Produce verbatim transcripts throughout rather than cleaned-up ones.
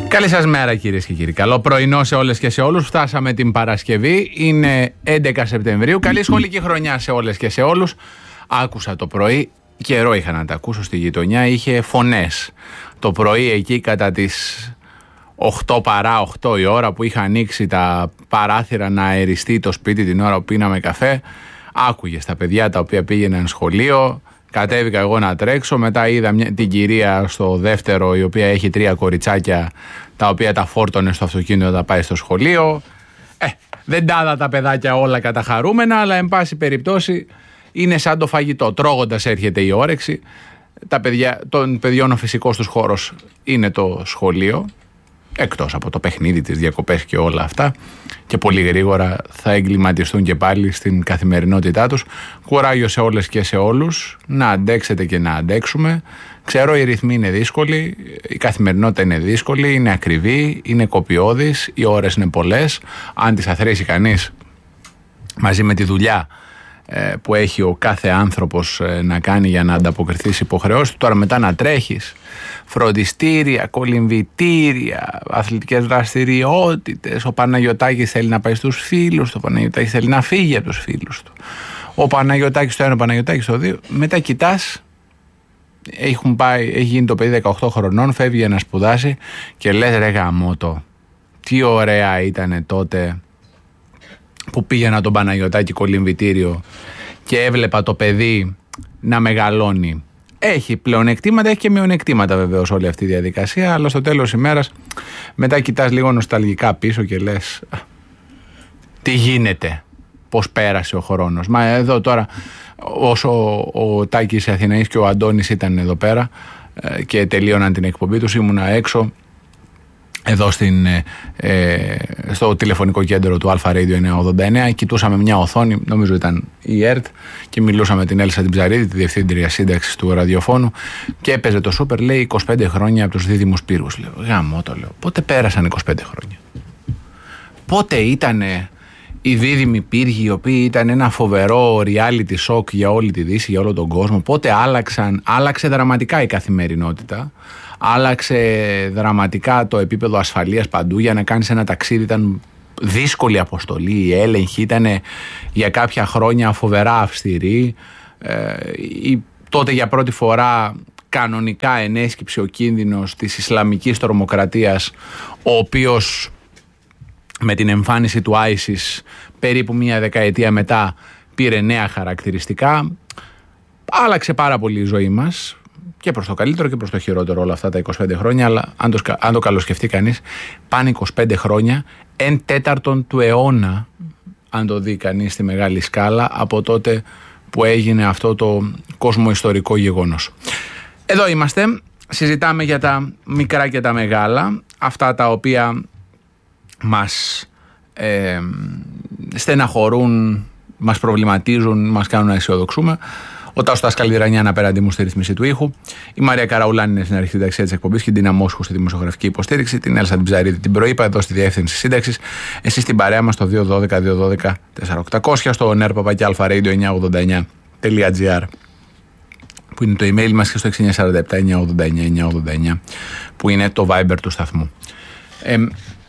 Καλή σας μέρα κυρίες και κύριοι. Καλό πρωινό σε όλες και σε όλους. Φτάσαμε την Παρασκευή. Είναι έντεκα Σεπτεμβρίου. Καλή σχολική χρονιά σε όλες και σε όλους. Άκουσα το πρωί, καιρό είχα να τα ακούσω στη γειτονιά, είχε φωνές. Το πρωί εκεί κατά τις οκτώ παρά οκτώ η ώρα που είχα ανοίξει τα παράθυρα να αεριστεί το σπίτι την ώρα που πίναμε καφέ, άκουγες τα παιδιά τα οποία πήγαιναν σχολείο. Κατέβηκα εγώ να τρέξω, μετά είδα μια, την κυρία στο δεύτερο η οποία έχει τρία κοριτσάκια τα οποία τα φόρτωνε στο αυτοκίνητο να πάει στο σχολείο. Ε, δεν τα είδα τα παιδάκια όλα καταχαρούμενα, αλλά εν πάση περιπτώσει είναι σαν το φαγητό. Τρώγοντας έρχεται η όρεξη. Τα παιδιά, των παιδιών ο φυσικός τους χώρος είναι το σχολείο, εκτός από το παιχνίδι, τις διακοπές και όλα αυτά, και πολύ γρήγορα θα εγκληματιστούν και πάλι στην καθημερινότητά τους. Κουράγιο σε όλες και σε όλους, να αντέξετε και να αντέξουμε. Ξέρω οι ρυθμοί είναι δύσκολοι, η καθημερινότητα είναι δύσκολη, είναι ακριβή, είναι κοπιώδης, οι ώρες είναι πολλές. Αν τις αθροίσει κανείς μαζί με τη δουλειά που έχει ο κάθε άνθρωπος να κάνει για να ανταποκριθεί στις υποχρεώσεις του, τώρα μετά να τρέχεις φροντιστήρια, κολυμβητήρια, αθλητικές δραστηριότητες, ο Παναγιωτάκης θέλει να πάει στους φίλους του, ο Παναγιωτάκης θέλει να φύγει από τους φίλους του, ο Παναγιωτάκης το ένα, ο Παναγιωτάκης το δύο, μετά κοιτάς, έχουν πάει, έχει γίνει το παιδί δεκαοκτώ χρονών, φεύγει για να σπουδάσει και λες ρε γαμώτο, τι ωραία ήτανε τότε που πήγαινα τον Παναγιωτάκη κολυμβητήριο και έβλεπα το παιδί να μεγαλώνει. Έχει πλεονεκτήματα, έχει και μειονεκτήματα βεβαίως όλη αυτή η διαδικασία, αλλά στο τέλος της ημέρας μετά κοιτάς λίγο νοσταλγικά πίσω και λες τι γίνεται, πώς πέρασε ο χρόνος. Μα εδώ τώρα όσο ο Τάκης Αθηναής και ο Αντώνης ήταν εδώ πέρα και τελείωναν την εκπομπή τους, ήμουνα έξω εδώ στην, ε, στο τηλεφωνικό κέντρο του Αλφα Radio εννιακόσια ογδόντα εννέα, κοιτούσαμε μια οθόνη, νομίζω ήταν η ΕΡΤ, και μιλούσαμε την Έλσα την Ψαρίδη, τη διευθύντρια σύνταξης του ραδιοφώνου, και έπαιζε το Σούπερ, λέει είκοσι πέντε χρόνια από τους δίδυμους πύργους. Λέω, γάμο το λέω, πότε πέρασαν είκοσι πέντε χρόνια? Πότε ήτανε οι δίδυμοι πύργοι, οι οποίοι ήταν ένα φοβερό reality shock για όλη τη Δύση, για όλο τον κόσμο? Πότε άλλαξαν, άλλαξε δραματικά η καθημερινότητα, άλλαξε δραματικά το επίπεδο ασφαλείας παντού. Για να κάνεις ένα ταξίδι ήταν δύσκολη αποστολή, η έλεγχη ήταν για κάποια χρόνια φοβερά αυστηρή. Ε, η, τότε για πρώτη φορά κανονικά ενέσκυψε ο κίνδυνος της Ισλαμικής τρομοκρατίας, ο οποίος με την εμφάνιση του άισις περίπου μία δεκαετία μετά πήρε νέα χαρακτηριστικά. Άλλαξε πάρα πολύ η ζωή μας, και προς το καλύτερο και προς το χειρότερο όλα αυτά τα είκοσι πέντε χρόνια, αλλά αν το, αν το καλοσκεφτεί κανείς, πάνε είκοσι πέντε χρόνια, εν τέταρτον του αιώνα, αν το δει κανείς στη μεγάλη σκάλα, από τότε που έγινε αυτό το κοσμοϊστορικό γεγονός. Εδώ είμαστε, συζητάμε για τα μικρά και τα μεγάλα, αυτά τα οποία μας ε, στεναχωρούν, μας προβληματίζουν, μας κάνουν να αισιοδοξούμε. Ο Τάσος Τασκαλιδρανιάν απέναντί μου στη ρύθμιση του ήχου. Η Μαρία Καραουλάνη είναι στην αρχή ταξία της εκπομπής και την Τίνα Μόσχου στη δημοσιογραφική υποστήριξη. Την Έλσα την Ψαρίδη την προείπα εδώ στη διεύθυνση σύνταξης. Εσείς στην παρέα μας στο δύο ένα δύο δύο ένα δύο τέσσερα οκτακόσια, στο nerpapakιalfaradio εννιακόσια ογδόντα εννέα τελεία τζι άρ που είναι το email μας, και στο έξι εννιά τέσσερα επτά εννιακόσια ογδόντα εννέα εννιακόσια ογδόντα εννέα που είναι το Viber του σταθμού. Ε,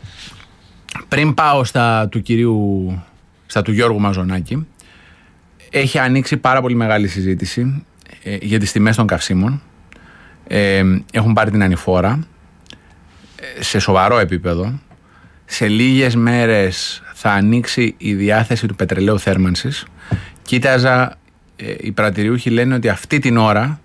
πριν πάω στα του κυρίου, στα του Γιώργου Μαζονάκη, έχει ανοίξει πάρα πολύ μεγάλη συζήτηση ε, για τις τιμές των καυσίμων. Ε, έχουν πάρει την ανηφόρα ε, σε σοβαρό επίπεδο. Σε λίγες μέρες θα ανοίξει η διάθεση του πετρελαίου θέρμανσης. Κοίταζα, ε, οι πρατηριούχοι λένε ότι αυτή την ώρα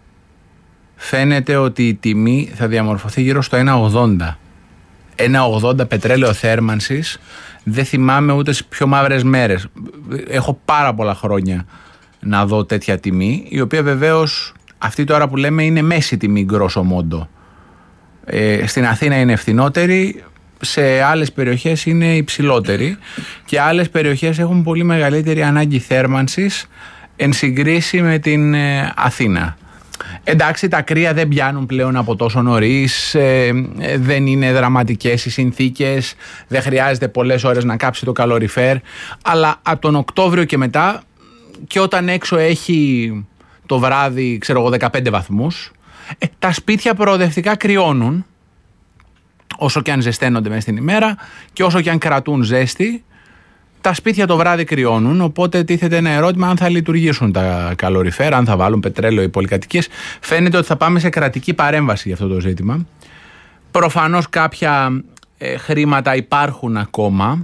φαίνεται ότι η τιμή θα διαμορφωθεί γύρω στο ένα ογδόντα. ένα ογδόντα πετρέλαιο θέρμανσης. Δεν θυμάμαι ούτε σε πιο μαύρες μέρες. Έχω πάρα πολλά χρόνια να δω τέτοια τιμή, η οποία βεβαίως αυτή τώρα που λέμε είναι μέση τιμή γκρόσο μόντο. Ε, στην Αθήνα είναι φθηνότερη, σε άλλες περιοχές είναι υψηλότερη, και άλλες περιοχές έχουν πολύ μεγαλύτερη ανάγκη θέρμανσης εν συγκρίση με την ε, Αθήνα. Εντάξει, τα κρύα δεν πιάνουν πλέον από τόσο νωρίς, ε, ε, δεν είναι δραματικές οι συνθήκες, δεν χρειάζεται πολλές ώρες να κάψει το καλοριφέρ, αλλά από τον Οκτώβριο και μετά, και όταν έξω έχει το βράδυ, ξέρω εγώ, δεκαπέντε βαθμούς, ε, τα σπίτια προοδευτικά κρυώνουν, όσο και αν ζεσταίνονται μέσα στην ημέρα και όσο και αν κρατούν ζέστη, τα σπίτια το βράδυ κρυώνουν, οπότε τίθεται ένα ερώτημα αν θα λειτουργήσουν τα καλοριφέρα, αν θα βάλουν πετρέλαιο οι πολυκατοικίες. Φαίνεται ότι θα πάμε σε κρατική παρέμβαση για αυτό το ζήτημα. Προφανώς κάποια ε, χρήματα υπάρχουν ακόμα,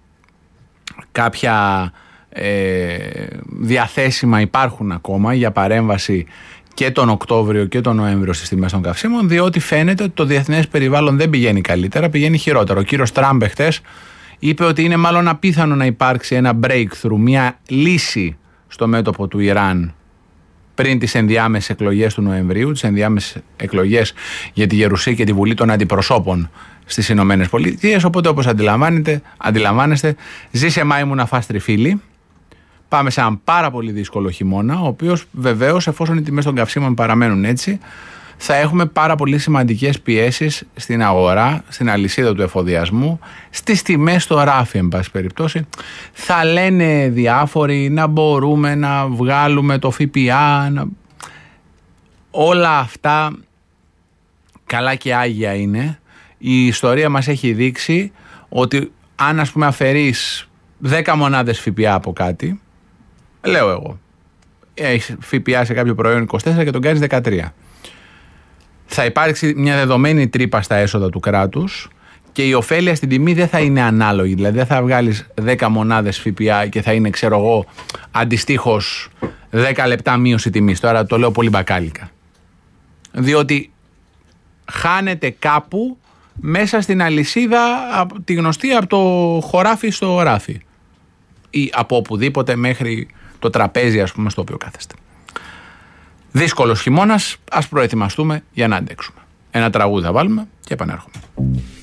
κάποια ε, διαθέσιμα υπάρχουν ακόμα για παρέμβαση και τον Οκτώβριο και τον Νοέμβριο στις τιμές των καυσίμων, διότι φαίνεται ότι το διεθνές περιβάλλον δεν πηγαίνει καλύτερα, πηγαίνει χειρότερα. Ο κύριος Τραμπ χτες είπε ότι είναι μάλλον απίθανο να υπάρξει ένα breakthrough, μια λύση στο μέτωπο του Ιράν πριν τις ενδιάμεσες εκλογές του Νοεμβρίου, τις ενδιάμεσες εκλογές για τη Γερουσία και τη Βουλή των Αντιπροσώπων στις Ηνωμένες Πολιτείες. Οπότε, όπως αντιλαμβάνετε, αντιλαμβάνεστε, ζήσε Μάη να φας τριφύλι. Πάμε σε έναν πάρα πολύ δύσκολο χειμώνα, ο οποίος βεβαίως, εφόσον οι τιμές των καυσίμων παραμένουν έτσι, θα έχουμε πάρα πολύ σημαντικές πιέσεις στην αγορά, στην αλυσίδα του εφοδιασμού, στις τιμές στο ράφι, εν πάση περιπτώσει. Θα λένε διάφοροι να μπορούμε να βγάλουμε το ΦΠΑ, να... όλα αυτά καλά και άγια είναι. Η ιστορία μας έχει δείξει ότι αν, ας πούμε, αφαιρείς δέκα μονάδες ΦΠΑ από κάτι, λέω εγώ, έχεις ΦΠΑ σε κάποιο προϊόν είκοσι τέσσερα και τον κάνεις δεκατρία. Θα υπάρξει μια δεδομένη τρύπα στα έσοδα του κράτους και η ωφέλεια στην τιμή δεν θα είναι ανάλογη. Δηλαδή δεν θα βγάλεις δέκα μονάδες ΦΠΑ και θα είναι, ξέρω εγώ, αντιστοίχως δέκα λεπτά μείωση τιμής. Τώρα το λέω πολύ μπακάλικα. Διότι χάνεται κάπου μέσα στην αλυσίδα, τη γνωστή από το χωράφι στο ράφι. Ή από οπουδήποτε μέχρι το τραπέζι, ας πούμε, στο οποίο κάθεστε. Δύσκολος χειμώνας, ας προετοιμαστούμε για να αντέξουμε. Ένα τραγούδι θα βάλουμε και επανέρχομαι.